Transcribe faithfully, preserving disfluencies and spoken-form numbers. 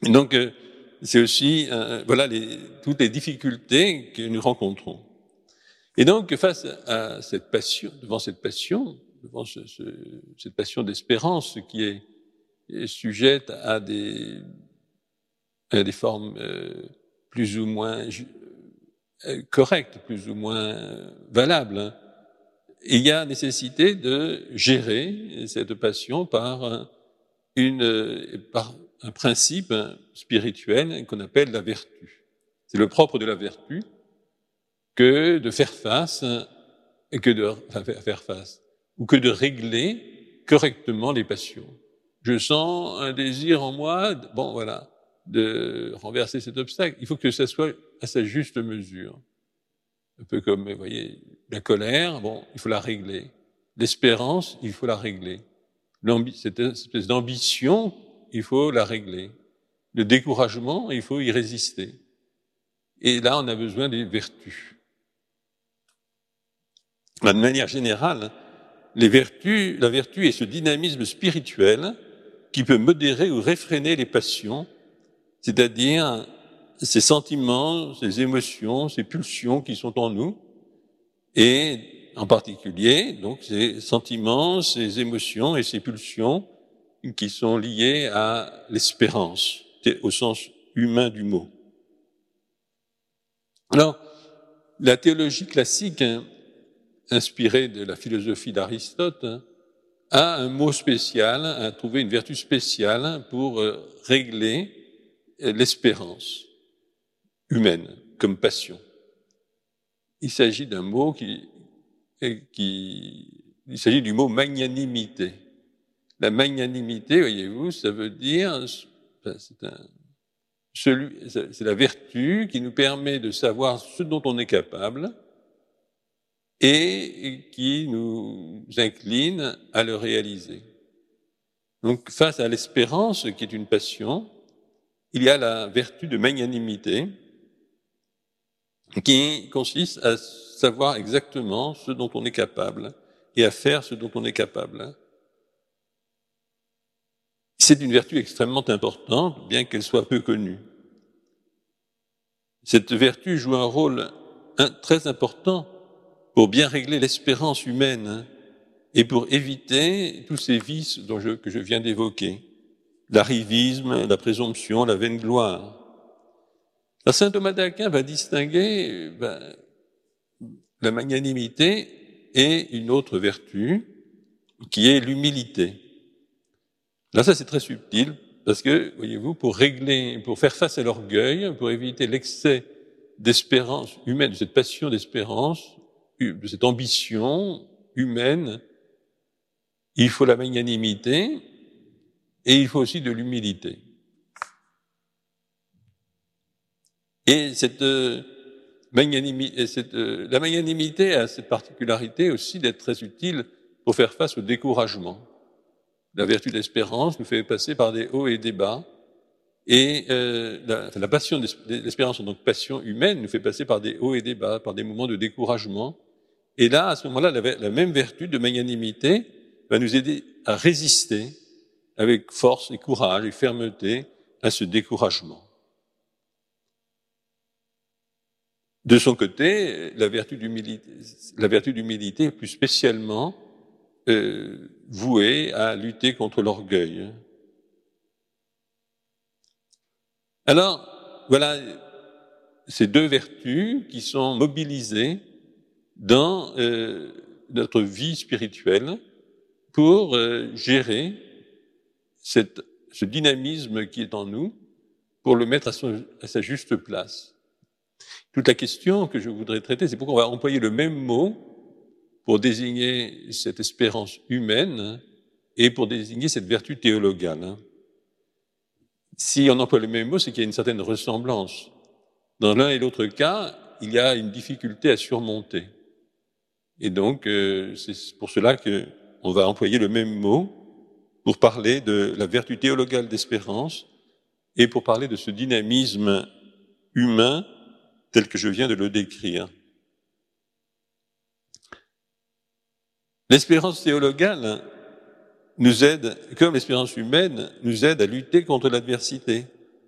Et donc, euh, c'est aussi, euh, voilà, les, toutes les difficultés que nous rencontrons. Et donc, face à cette passion, devant cette passion, devant ce, ce, cette passion d'espérance qui est, est sujette à des, à des formes euh, plus ou moins euh, correctes, plus ou moins valables, hein, il y a nécessité de gérer cette passion par une, par un principe spirituel qu'on appelle la vertu. C'est le propre de la vertu que de faire face, que de enfin, faire face, ou que de régler correctement les passions. Je sens un désir en moi, bon voilà, de renverser cet obstacle. Il faut que ça soit à sa juste mesure. Un peu comme, vous voyez, la colère, bon, il faut la régler. L'espérance, il faut la régler. Cette espèce d'ambition, il faut la régler. Le découragement, il faut y résister. Et là, on a besoin des vertus. De manière générale, les vertus, la vertu est ce dynamisme spirituel qui peut modérer ou réfréner les passions, c'est-à-dire ces sentiments, ces émotions, ces pulsions qui sont en nous, et en particulier, donc, ces sentiments, ces émotions et ces pulsions qui sont liés à l'espérance, au sens humain du mot. Alors, la théologie classique, hein, inspirée de la philosophie d'Aristote, hein, a un mot spécial, a trouvé une vertu spéciale pour euh, régler l'espérance humaine comme passion. Il s'agit d'un mot qui, qui il s'agit du mot magnanimité. La magnanimité, voyez-vous, ça veut dire, c'est, un, celui, c'est la vertu qui nous permet de savoir ce dont on est capable et qui nous incline à le réaliser. Donc, face à l'espérance, qui est une passion, il y a la vertu de magnanimité qui consiste à savoir exactement ce dont on est capable et à faire ce dont on est capable. C'est une vertu extrêmement importante, bien qu'elle soit peu connue. Cette vertu joue un rôle très important pour bien régler l'espérance humaine et pour éviter tous ces vices dont je, que je viens d'évoquer, l'arrivisme, la présomption, la vaine gloire. Alors, saint Thomas d'Aquin va distinguer ben, la magnanimité et une autre vertu qui est l'humilité. Là, ça c'est très subtil parce que, voyez-vous, pour régler, pour faire face à l'orgueil, pour éviter l'excès d'espérance humaine, de cette passion d'espérance, de cette ambition humaine, il faut la magnanimité et il faut aussi de l'humilité. Et cette euh, magnanimité, cette, euh, la magnanimité a cette particularité aussi d'être très utile pour faire face au découragement. La vertu de l'espérance nous fait passer par des hauts et des bas, et euh, la, enfin, la passion de l'espérance en tant que passion humaine nous fait passer par des hauts et des bas, par des moments de découragement. Et là, à ce moment-là, la, la même vertu de magnanimité va nous aider à résister avec force et courage et fermeté à ce découragement. De son côté, la vertu d'humilité, la vertu d'humilité est plus spécialement euh, vouée à lutter contre l'orgueil. Alors, voilà ces deux vertus qui sont mobilisées dans euh, notre vie spirituelle pour euh, gérer cette, ce dynamisme qui est en nous, pour le mettre à, son, à sa juste place. Toute la question que je voudrais traiter, c'est pourquoi on va employer le même mot pour désigner cette espérance humaine et pour désigner cette vertu théologale. Si on emploie le même mot, c'est qu'il y a une certaine ressemblance. Dans l'un et l'autre cas, il y a une difficulté à surmonter. Et donc, euh, c'est pour cela qu'on va employer le même mot pour parler de la vertu théologale d'espérance et pour parler de ce dynamisme humain tel que je viens de le décrire. L'espérance théologale nous aide, comme l'espérance humaine, nous aide à lutter contre l'adversité.